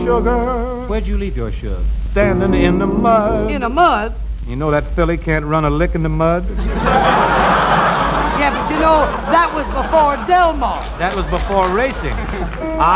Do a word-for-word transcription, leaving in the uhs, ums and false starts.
sugar. Where'd you leave your sugar? Standing in the mud. In the mud? You know that filly can't run a lick in the mud? Yeah, but you know, that was before Del Mar. That was before racing. I